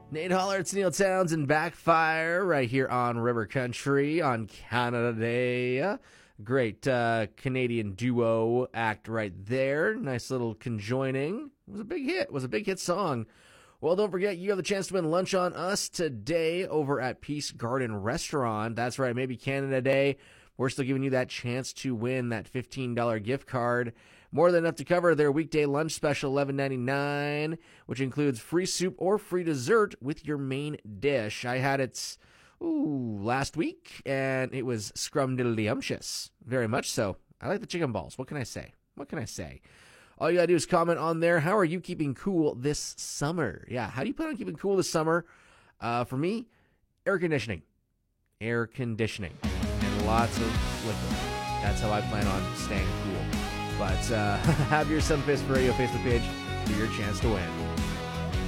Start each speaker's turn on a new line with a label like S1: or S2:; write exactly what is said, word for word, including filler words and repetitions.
S1: Nate Holler, it's Neil Townsend, Backfire, right here on River Country on Canada Day. Great uh, Canadian duo act right there. Nice little conjoining. It was a big hit. It was a big hit song. Well, don't forget, you have the chance to win lunch on us today over at Peace Garden Restaurant. That's right, maybe Canada Day. We're still giving you that chance to win that fifteen dollars gift card. More than enough to cover their weekday lunch special, eleven ninety-nine, which includes free soup or free dessert with your main dish. I had it ooh, last week, and it was scrumdiddlyumptious. Very much so. I like the chicken balls. What can I say? What can I say? All you got to do is comment on there. How are you keeping cool this summer? Yeah, how do you plan on keeping cool this summer? Uh, for me, air conditioning. Air conditioning. And lots of liquid. That's how I plan on staying cool. But uh, have your Sunfist Radio Facebook page for your chance to win.